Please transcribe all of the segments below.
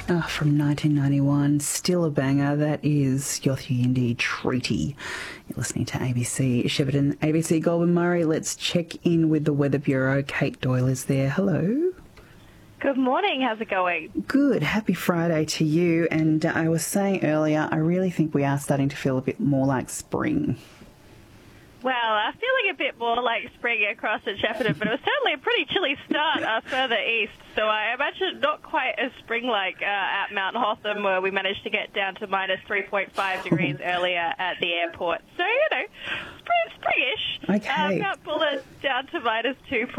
From 1991, still a banger. That is Yothu Yindi Treaty. You're listening to ABC Shepparton, ABC Goulburn Murray. Let's check in with the Weather Bureau. Kate Doyle is there. Hello. Good morning. How's it going? Good. Happy Friday to you. And I was saying earlier, I really think we are starting to feel a bit more like spring. Well, I'm feeling a bit more like spring across at Shepparton, but it was certainly a pretty chilly start further east. So I imagine not quite as spring-like at Mount Hotham, where we managed to get down to minus 3.5 degrees earlier at the airport. So, springish. Okay. Mount Buller down to minus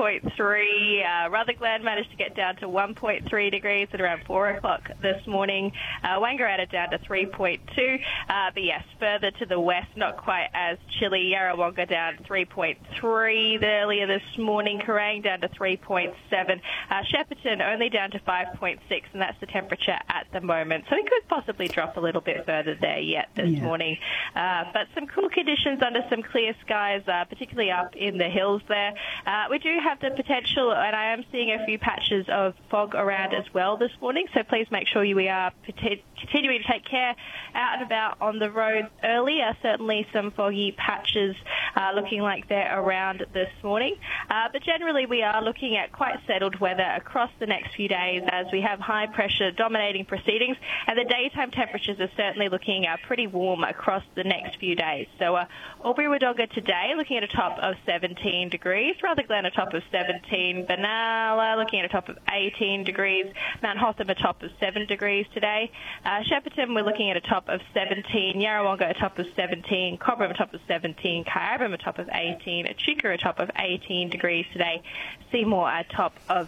2.3. Rutherglen managed to get down to 1.3 degrees at around 4 o'clock this morning. Wangaratta down to 3.2. But yes, further to the west, not quite as chilly. Yarrawonga down 3.3 earlier this morning. Kerrang down to 3.7. Shepparton only down to 5.6, and that's the temperature at the moment. So it could possibly drop a little bit further there yet this morning. But some cool conditions under some clear skies, particularly up in the hills there. We do have the potential, and I am seeing a few patches of fog around as well this morning, so please make sure we are continuing to take care out and about on the roads earlier. Certainly some foggy patches looking like they're around this morning. But generally we are looking at quite settled weather across the next few days as we have high pressure dominating proceedings, and the daytime temperatures are certainly looking pretty warm across the next few days. So Albury-Wodonga today looking at a top of 17 degrees, Rutherglen a top of 17, Benalla looking at a top of 18 degrees, Mount Hotham a top of 7 degrees today, Shepparton we're looking at a top of 17, Yarrawonga a top of 17, Cobram a top of 17, Kyabram a top of 18, Echuca a top of 18 degrees today, Seymour a top of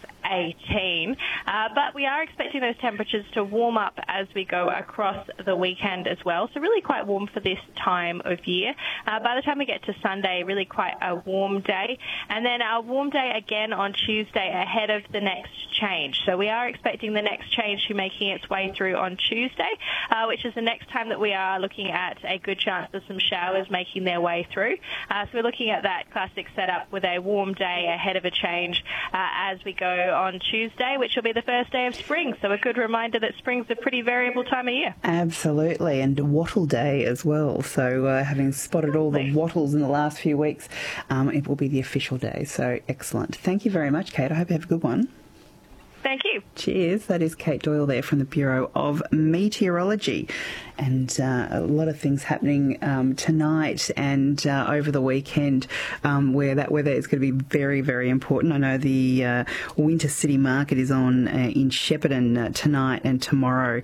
18. But we are expecting those temperatures to warm up as we go across the weekend as well. So really quite warm for this time of year. By the time we get to Sunday, really quite a warm day. And then a warm day again on Tuesday ahead of the next change. So we are expecting the next change to be making its way through on Tuesday, which is the next time that we are looking at a good chance of some showers making their way through. So we're looking at that classic setup with a warm day ahead of a change as we go on Tuesday, which will be the first day of spring. So a good reminder that spring's a pretty variable time of year. Absolutely, and Wattle Day as well. So having spotted all the wattles in the last few weeks, it will be the official day. So excellent. Thank you very much, Kate. I hope you have a good one. Thank you. Cheers. That is Kate Doyle there from the Bureau of Meteorology. And a lot of things happening tonight and over the weekend where that weather is going to be very, very important. I know the Winter City Market is on in Shepparton tonight and tomorrow.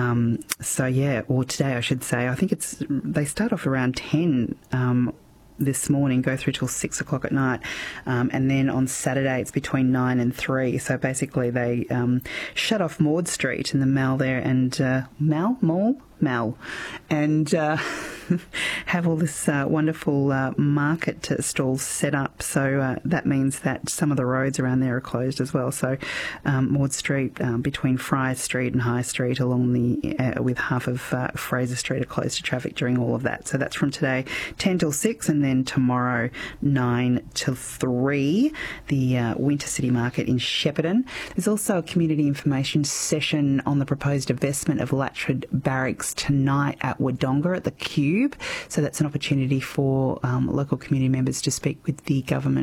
Or today I should say. I think they start off around 10 this morning, go through till 6 o'clock at night, and then on Saturday it's between 9 and 3. So basically they shut off Maud Street in the Mall there and Mall and have all this wonderful market stalls set up. So that means that some of the roads around there are closed as well. So Maud Street between Fryers Street and High Street along the with half of Fraser Street are closed to traffic during all of that. So that's from today 10 till 6 and then tomorrow 9 till 3, the Winter City Market in Shepparton. There's also a community information session on the proposed divestment of Latchford Barracks tonight at Wodonga at the Cube. So that's an opportunity for local community members to speak with the government